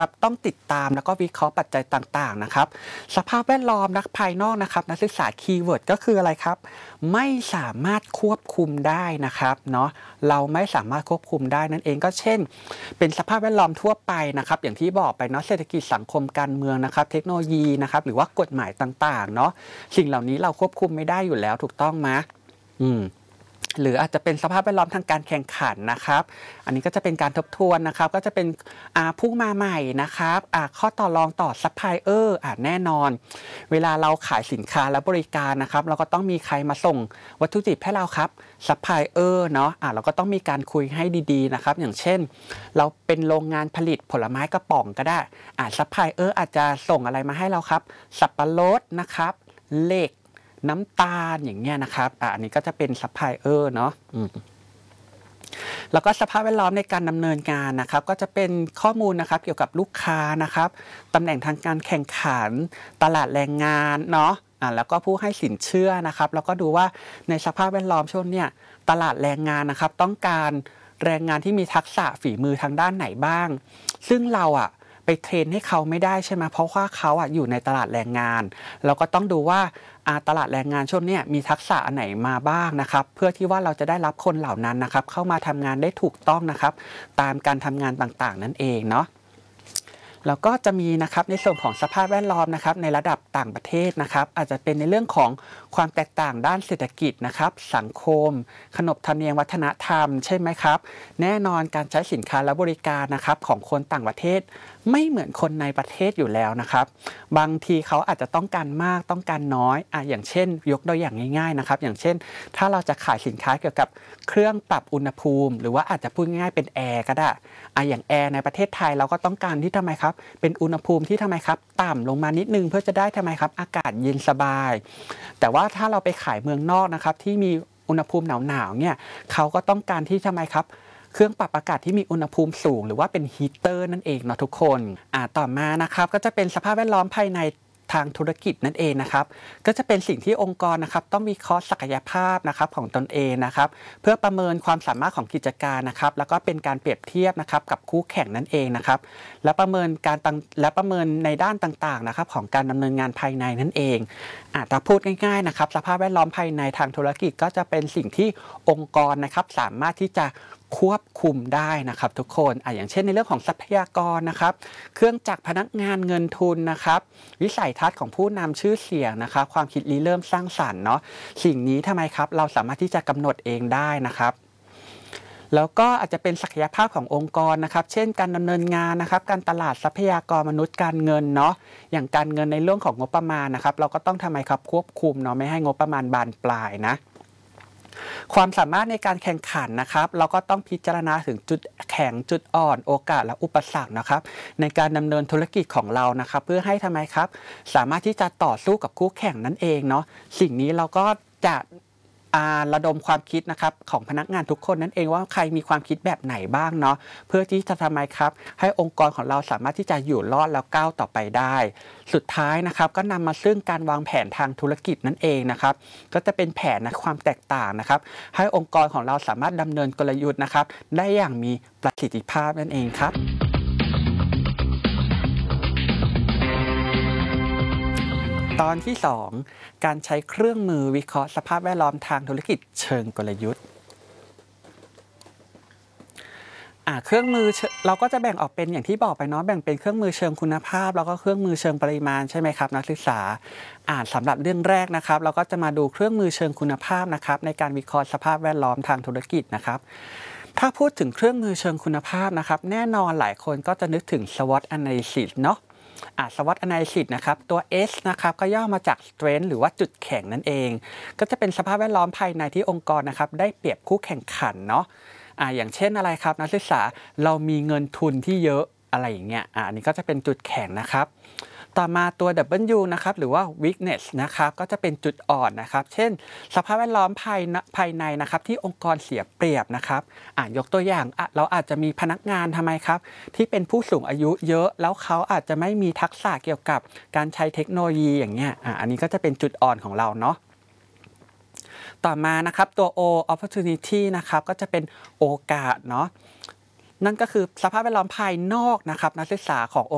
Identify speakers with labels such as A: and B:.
A: ต้องติดตามแล้วก็วิเคราะห์ปัจจัยต่างๆนะครับสภาพแวดล้อมภายนอกนะครับนักศึกษาคีย์เวิร์ดก็คืออะไรครับไม่สามารถควบคุมได้นะครับเนาะเราไม่สามารถควบคุมได้นั่นเองก็เช่นเป็นสภาพแวดล้อมทั่วไปนะครับอย่างที่บอกไปเนาะเศรษฐกิจสังคมการเมืองนะครับเทคโนโลยีนะครับหรือว่ากฎหมายต่างๆเนาะสิ่งเหล่านี้เราควบคุมไม่ได้อยู่แล้วถูกต้องไหมหรืออาจจะเป็นสภาพแวดล้อมทางการแข่งขันนะครับอันนี้ก็จะเป็นการทบทวนนะครับก็จะเป็นผู้มาใหม่นะครับข้อต่อรองต่อซัพพลายเออร์แน่นอนเวลาเราขายสินค้าและบริการนะครับเราก็ต้องมีใครมาส่งวัตถุดิบให้เราครับซัพพลายเออร์เนาะเราก็ต้องมีการคุยให้ดีๆนะครับอย่างเช่นเราเป็นโรงงานผลิตผลไม้กระป๋องก็ได้ซัพพลายเออร์อาจจะส่งอะไรมาให้เราครับสับปะรดนะครับเหล็กน้ำตาลอย่างเงี้ยนะครับอันนี้ก็จะเป็นซัพพลายเออร์เนาะแล้วก็สภาพแวดล้อมในการดำเนินงานนะครับก็จะเป็นข้อมูลนะครับเกี่ยวกับลูกค้านะครับตำแหน่งทางการแข่งขันตลาดแรงงานเนาะแล้วก็ผู้ให้สินเชื่อนะครับแล้วก็ดูว่าในสภาพแวดล้อมช่วงเนี้ยตลาดแรงงานนะครับต้องการแรงงานที่มีทักษะฝีมือทางด้านไหนบ้างซึ่งเราไปเทรนให้เขาไม่ได้ใช่ไหมเพราะว่าเขาอยู่ในตลาดแรงงานเราก็ต้องดูว่าตลาดแรงงานช่วงนี้มีทักษะอันไหนมาบ้างนะครับเพื่อที่ว่าเราจะได้รับคนเหล่านั้นนะครับเข้ามาทำงานได้ถูกต้องนะครับตามการทำงานต่างๆนั่นเองเนาะแล้วก็จะมีนะครับในส่วนของสภาพแวดล้อมนะครับในระดับต่างประเทศนะครับอาจจะเป็นในเรื่องของความแตกต่างด้านเศรษฐกิจนะครับสังคมขนบธรรมเนียมวัฒนธรรมใช่ไหมครับแน่นอนการใช้สินค้าและบริการนะครับของคนต่างประเทศไม่เหมือนคนในประเทศอยู่แล้วนะครับบางทีเขาอาจจะต้องการมากต้องการน้อยอย่างเช่นยกตัวอย่างง่ายๆนะครับอย่างเช่นถ้าเราจะขายสินค้าเกี่ยวกับเครื่องปรับอุณหภูมิหรือว่าอาจจะพูดง่ายๆเป็นแอร์ก็ได้อย่างแอร์ในประเทศไทยเราก็ต้องการที่ทำไมครับเป็นอุณหภูมิที่ทำไมครับต่ำลงมานิดนึงเพื่อจะได้ทำไมครับอากาศเย็นสบายแต่ว่าถ้าเราไปขายเมืองนอกนะครับที่มีอุณหภูมิหนาวๆเนี่ยเขาก็ต้องการที่ทำไมครับเครื่องปรับอากาศที่มีอุณหภูมิสูงหรือว่าเป็นฮีเตอร์นั่นเองเนาะทุกคนต่อมานะครับก็จะเป็นสภาพแวดล้อมภายในทางธุรกิจนั่นเองนะครับก็จะเป็นสิ่งที่องค์กรนะครับต้องวิเคราะห์ศักยภาพนะครับของตนเองนะครับเพื่อประเมินความสามารถของกิจการนะครับแล้วก็เป็นการเปรียบเทียบนะครับกับคู่แข่งนั่นเองนะครับและประเมินในด้านต่างๆนะครับของการดำเนินงานภายในนั่นเองถ้าพูดง่ายๆนะครับสภาพแวดล้อมภายในทางธุรกิจก็จะเป็นสิ่งที่องค์กรนะครับสามารถที่จะควบคุมได้นะครับทุกคนอย่างเช่นในเรื่องของทรัพยากรนะครับเครื่องจักรพนักงานเงินทุนนะครับวิสัยทัศน์ของผู้นำชื่อเสียงนะครับความคิดริเริ่มสร้างสรรค์เนาะสิ่งนี้ทำไมครับเราสามารถที่จะกำหนดเองได้นะครับแล้วก็อาจจะเป็นศักยภาพขององค์กรนะครับเช่นการดำเนินงานนะครับการตลาดทรัพยากรมนุษย์การเงินเนาะอย่างการเงินในเรื่องของงบประมาณนะครับเราก็ต้องทำไมครับควบคุมเนาะไม่ให้งบประมาณบานปลายนะความสามารถในการแข่งขันนะครับเราก็ต้องพิจารณาถึงจุดแข็งจุดอ่อนโอกาสและอุปสรรคนะครับในการดำเนินธุรกิจของเรานะครับเพื่อให้ทำไมครับสามารถที่จะต่อสู้กับคู่แข่งนั่นเองเนาะสิ่งนี้เราก็จะระดมความคิดนะครับของพนักงานทุกคนนั่นเองว่าใครมีความคิดแบบไหนบ้างเนาะเพื่อที่จะทำไมครับให้องค์กรของเราสามารถที่จะอยู่รอดแล้วก้าวต่อไปได้สุดท้ายนะครับก็นำมาซึ่งการวางแผนทางธุรกิจนั่นเองนะครับก็จะเป็นแผนความแตกต่างนะครับให้องค์กรของเราสามารถดำเนินกลยุทธ์นะครับได้อย่างมีประสิทธิภาพนั่นเองครับตอนที่2การใช้เครื่องมือวิเคราะห์สภาพแวดล้อมทางธุรกิจเชิงกลยุทธ์เครื่องมือเราก็จะแบ่งออกเป็นอย่างที่บอกไปเนาะแบ่งเป็นเครื่องมือเชิงคุณภาพแล้วก็เครื่องมือเชิงปริมาณใช่ไหมครับนักศึกษาสำหรับเรื่องแรกนะครับเราก็จะมาดูเครื่องมือเชิงคุณภาพนะครับในการวิเคราะห์สภาพแวดล้อมทางธุรกิจนะครับถ้าพูดถึงเครื่องมือเชิงคุณภาพนะครับแน่นอนหลายคนก็จะนึกถึง SWOT Analysis เนาะSWOT Analysis นะครับตัว S นะครับก็ย่อมาจาก Strength หรือว่าจุดแข็งนั่นเองก็จะเป็นสภาพแวดล้อมภายในที่องค์กรนะครับได้เปรียบคู่แข่งขันเนาะอย่างเช่นอะไรครับนักศึกษาเรามีเงินทุนที่เยอะอะไรอย่างเงี้ยอันนี้ก็จะเป็นจุดแข็งนะครับต่อมาตัว W นะครับหรือว่า weakness นะครับก็จะเป็นจุดอ่อนนะครับเช่นสภาพแวดล้อมภายในนะครับที่องค์กรเสียเปรียบนะครับยกตัวอย่างเราอาจจะมีพนักงานทำไมครับที่เป็นผู้สูงอายุเยอะแล้วเขาอาจจะไม่มีทักษะเกี่ยวกับการใช้เทคโนโลยีอย่างเงี้ยอันนี้ก็จะเป็นจุดอ่อนของเราเนาะต่อมานะครับตัว O opportunity นะครับก็จะเป็นโอกาสเนาะนั่นก็คือสภาพแวดล้อมภายนอกนะครับนักศึกษาของ